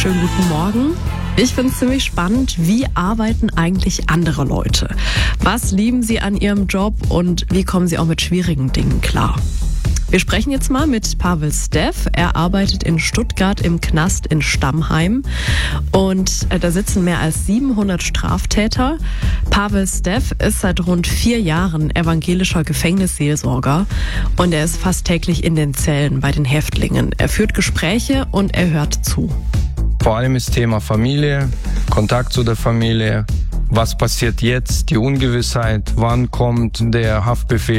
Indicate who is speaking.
Speaker 1: Schönen guten Morgen. Ich finde es ziemlich spannend, wie arbeiten eigentlich andere Leute? Was lieben sie an ihrem Job und wie kommen sie auch mit schwierigen Dingen klar? Wir sprechen jetzt mal mit Pavel Steff. Er arbeitet in Stuttgart im Knast in Stammheim und da sitzen mehr als 700 Straftäter. Pavel Steff ist seit rund 4 Jahren evangelischer Gefängnisseelsorger und er ist fast täglich in den Zellen bei den Häftlingen. Er führt Gespräche und er hört zu.
Speaker 2: Vor allem ist Thema Familie, Kontakt zu der Familie. Was passiert jetzt? Die Ungewissheit, wann kommt der Haftbefehl?